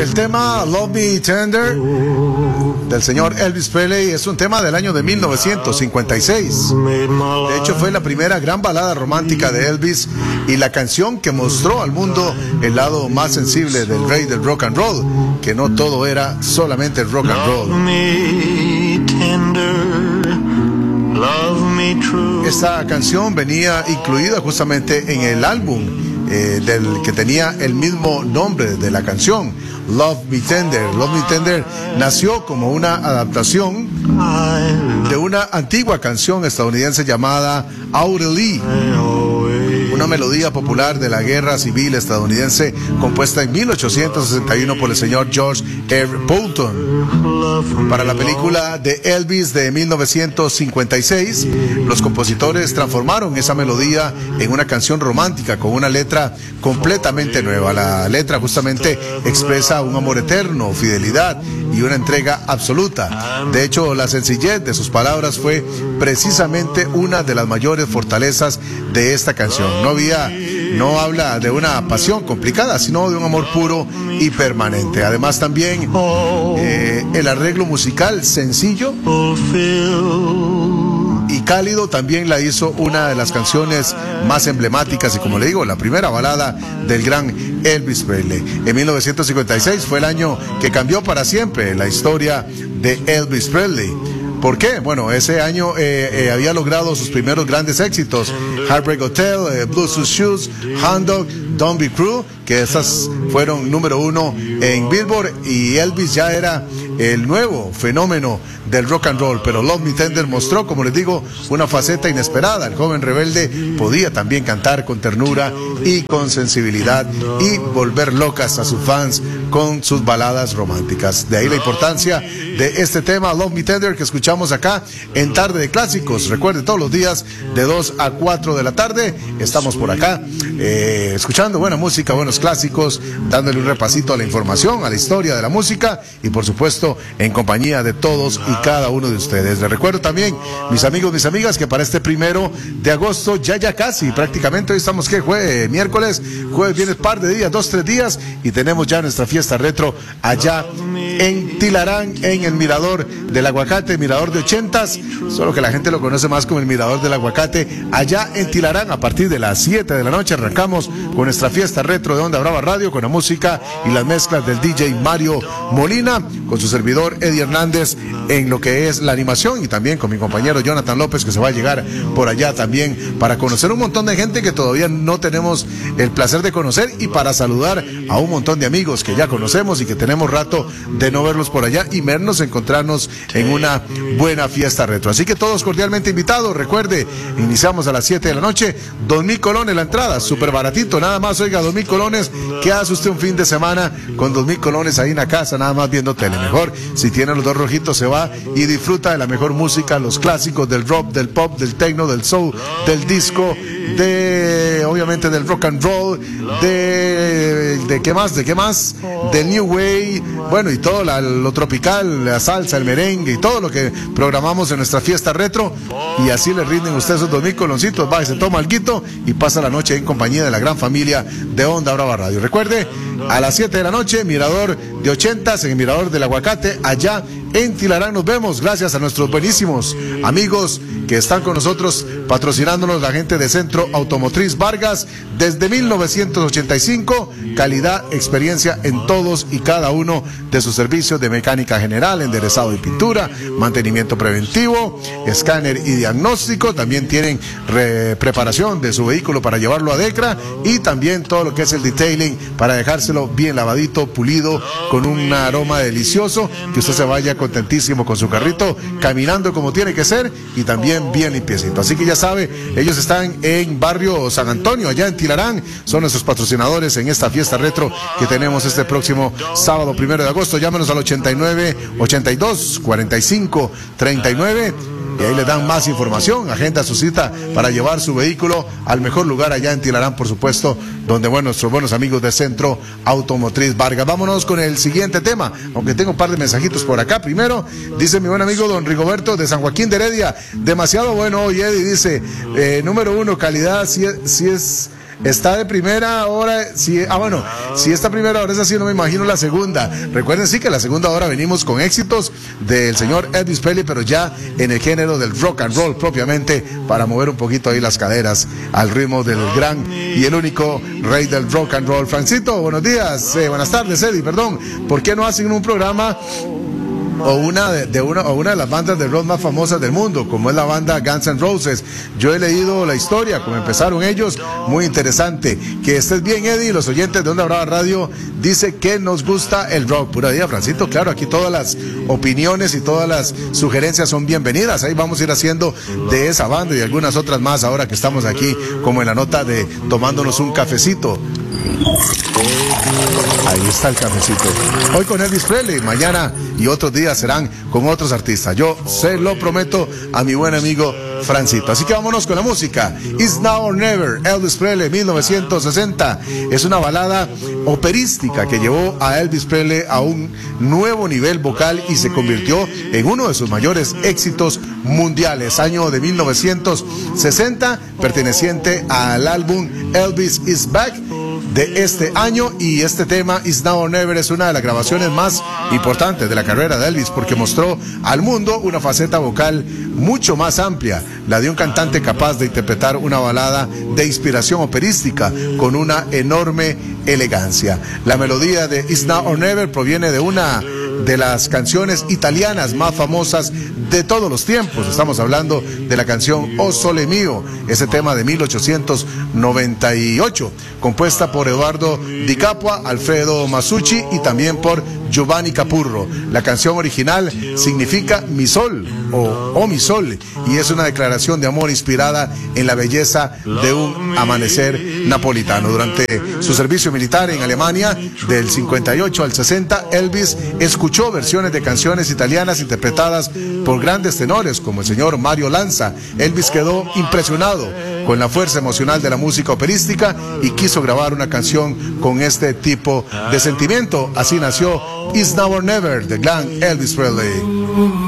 El tema Love Me Tender del señor Elvis Presley es un tema del año de 1956. De hecho, fue la primera gran balada romántica de Elvis y la canción que mostró al mundo el lado más sensible del rey del rock and roll, que no todo era solamente el rock and roll. Esta canción venía incluida justamente en el álbum del que tenía el mismo nombre de la canción, Love Me Tender. Love Me Tender nació como una adaptación de una antigua canción estadounidense llamada Aurelie, una melodía popular de la guerra civil estadounidense compuesta en 1861 por el señor George R. Bolton. Para la película de Elvis de 1956, los compositores transformaron esa melodía en una canción romántica con una letra completamente nueva. La letra justamente expresa un amor eterno, fidelidad y una entrega absoluta. De hecho, la sencillez de sus palabras fue precisamente una de las mayores fortalezas de esta canción. No habla de una pasión complicada, sino de un amor puro y permanente. Además, también el arreglo musical sencillo y cálido también la hizo una de las canciones más emblemáticas y, como le digo, la primera balada del gran Elvis Presley. En 1956 fue el año que cambió para siempre la historia de Elvis Presley. ¿Por qué? Bueno, ese año había logrado sus primeros grandes éxitos: Heartbreak Hotel, Blue Suede Shoes, Hound Dog, Don't Be Cruel, que esas fueron número 1 en Billboard, y Elvis ya era el nuevo fenómeno del rock and roll. Pero Love Me Tender mostró, como les digo, una faceta inesperada. El joven rebelde podía también cantar con ternura y con sensibilidad y volver locas a sus fans con sus baladas románticas. De ahí la importancia de este tema, Love Me Tender, que escuchamos acá en Tarde de Clásicos. Recuerde, todos los días de 2 a 4 de la tarde estamos por acá escuchando buena música, buenos clásicos, dándole un repasito a la información, a la historia de la música y, por supuesto, en compañía de todos y cada uno de ustedes. Les recuerdo también, mis amigos, mis amigas, que para este 1 de agosto, ya casi, prácticamente, hoy estamos, ¿qué? Miércoles, jueves, viernes, par de días, 2, 3 días, y tenemos ya nuestra fiesta retro allá en Tilarán, en el Mirador del Aguacate, Mirador de 80s, solo que la gente lo conoce más como el Mirador del Aguacate, allá en Tilarán. A partir de las 7 de la noche arrancamos con nuestra fiesta retro de Onda Brava Radio, con la música y las mezclas del DJ Mario Molina, con su servidor Eddie Hernández en lo que es la animación, y también con mi compañero Jonathan López, que se va a llegar por allá también para conocer un montón de gente que todavía no tenemos el placer de conocer, y para saludar a un montón de amigos que ya conocemos y que tenemos rato de no verlos por allá y vernos, encontrarnos en una buena fiesta retro. Así que todos cordialmente invitados. Recuerde, iniciamos a las 7 de la noche, 2,000 colones la entrada, súper baratito, nada más. Oiga, 2,000 colones, ¿qué hace usted un fin de semana con 2,000 colones ahí en la casa, nada más viendo tele? Mejor, si tiene los dos rojitos, se va y disfruta de la mejor música, los clásicos del rock, del pop, del techno, del soul, del disco, obviamente del rock and roll, de qué más, del new way, bueno, y todo lo tropical, la salsa, el merengue y todo lo que programamos en nuestra fiesta retro. Y así le rinden ustedes esos 2,000 coloncitos, va y se toma alguito y pasa la noche en compañía de la gran familia de Onda Brava Radio. Recuerde, a las 7 de la noche, Mirador de 80s, en el Mirador del Aguacate, allá en Tilarán. Nos vemos, gracias a nuestros buenísimos amigos que están con nosotros patrocinándonos, la gente de Centro Automotriz Vargas, desde 1985, calidad, experiencia en todos y cada uno de sus servicios de mecánica general, enderezado y pintura, mantenimiento preventivo, escáner y diagnóstico. También tienen preparación de su vehículo para llevarlo a DECRA, y también todo lo que es el detailing para dejárselo bien lavadito, pulido, con un aroma delicioso, que usted se vaya contentísimo con su carrito, caminando como tiene que ser, y también bien limpiecito. Así que ya sabe, ellos están en Barrio San Antonio, allá en Tilarán, son nuestros patrocinadores en esta fiesta retro que tenemos este próximo sábado 1 de agosto. Llámenos al 89 82 45 39 y ahí le dan más información. Agenda su cita para llevar su vehículo al mejor lugar allá en Tilarán, por supuesto, donde, bueno, nuestros buenos amigos de Centro Automotriz Vargas. Vámonos con el siguiente tema, aunque tengo un par de mensajitos por acá. Primero, dice mi buen amigo don Rigoberto de San Joaquín de Heredia: demasiado bueno hoy, Eddie. Dice, número 1, calidad, si es está de primera hora. Si esta primera hora es así, no me imagino la segunda. Recuerden sí que la segunda hora venimos con éxitos del señor Elvis Presley, pero ya en el género del rock and roll propiamente, para mover un poquito ahí las caderas al ritmo del gran y el único rey del rock and roll. Francito, buenos días, buenas tardes, Eddie, perdón. ¿Por qué no hacen un programa o una de las bandas de rock más famosas del mundo, como es la banda Guns N' Roses? Yo he leído la historia, como empezaron ellos, muy interesante. Que estés bien, Eddie. Los oyentes de Onda Brava Radio dice que nos gusta el rock. Pura vida, Francito, claro, aquí todas las opiniones y todas las sugerencias son bienvenidas. Ahí vamos a ir haciendo de esa banda y algunas otras más ahora que estamos aquí, como en la nota de tomándonos un cafecito. Ahí está el cafecito. Hoy con Elvis Presley, mañana y otros días serán con otros artistas. Yo se lo prometo a mi buen amigo Francito. Así que vámonos con la música. It's Now or Never, Elvis Presley, 1960. Es una balada operística que llevó a Elvis Presley a un nuevo nivel vocal y se convirtió en uno de sus mayores éxitos mundiales. Año de 1960, perteneciente al álbum Elvis is Back de este año, y este tema It's Now or Never es una de las grabaciones más importantes de la carrera de Elvis, porque mostró al mundo una faceta vocal mucho más amplia, la de un cantante capaz de interpretar una balada de inspiración operística con una enorme elegancia. La melodía de It's Now or Never proviene de una de las canciones italianas más famosas de todos los tiempos. Estamos hablando de la canción O Sole Mio, ese tema de 1898, compuesta por Eduardo Di Capua, Alfredo Masucci y también por Giovanni Capurro. La canción original significa mi sol o mi sol, y es una declaración de amor inspirada en la belleza de un amanecer napolitano. Durante su servicio militar en Alemania del 58 al 60, Elvis escuchó versiones de canciones italianas interpretadas por grandes tenores como el señor Mario Lanza. Elvis quedó impresionado con la fuerza emocional de la música operística y quiso grabar una canción con este tipo de sentimiento. Así nació It's Now or Never, de gran Elvis Presley.